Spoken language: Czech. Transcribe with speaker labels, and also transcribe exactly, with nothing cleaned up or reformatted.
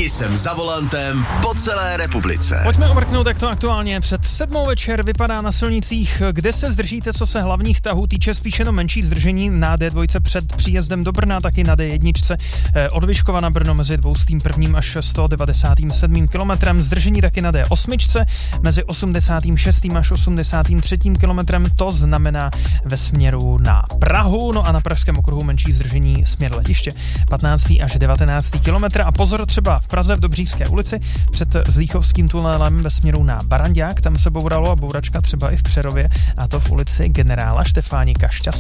Speaker 1: Taky jsem za volantem po celé republice.
Speaker 2: Pojďme omrknout, jak to aktuálně před sedmou večer vypadá na silnicích. Kde se zdržíte, co se hlavních tahů týče, spíš jenom menší zdržení na dé dva před příjezdem do Brna, taky na dé jedna. Od Vyškova na Brno mezi dvoustým prvním až sto devadesátým sedmým kilometrem. Zdržení taky na dé osm mezi osmdesátým šestým až osmdesátým třetím kilometrem. To znamená ve směru na Prahu. No a na pražském okruhu menší zdržení směr letiště patnáctý až devatenáctý kilometr. A pozor třeba v Praze v Dobříšské ulici před Zlíchovským tunelem ve směru na Barandák. Tam se bouralo a bouračka třeba i v Přerově, a to v ulici generála Štefánika Šťastného.